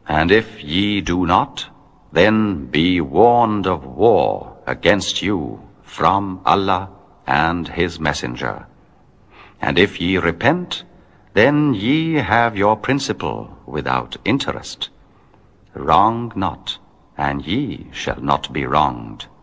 And if ye do not, then be warned of war against you from Allah and His Messenger. And if ye repent, then ye have your principal without interest. Wrong not, and ye shall not be wronged.